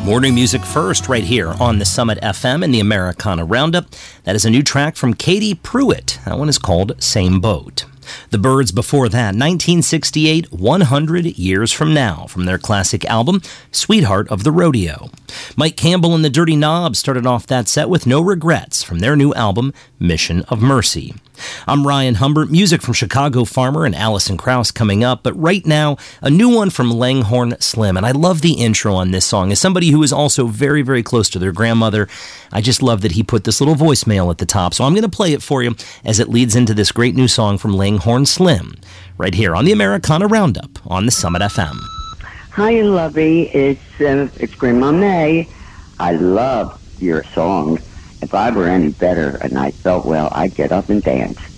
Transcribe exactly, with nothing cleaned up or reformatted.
Morning music first, right here on the Summit F M and the Americana Roundup. That is a new track from Katie Pruitt. That one is called Same Boat. The Byrds before that, nineteen sixty-eight, one hundred Years From Now, from their classic album, Sweetheart of the Rodeo. Mike Campbell and the Dirty Knobs started off that set with No Regrets from their new album, Mission of Mercy. I'm Ryan Humbert, music from Chicago Farmer and Alison Krauss coming up, but right now, a new one from Langhorne Slim, and I love the intro on this song. As somebody who is also very, very close to their grandmother, I just love that he put this little voicemail at the top, so I'm going to play it for you as it leads into this great new song from Langhorne Slim, right here on the Americana Roundup on the Summit F M. Hi, Lovey. It's, uh, it's Grandma May. I love your song. If I were any better and I felt well, I'd get up and dance.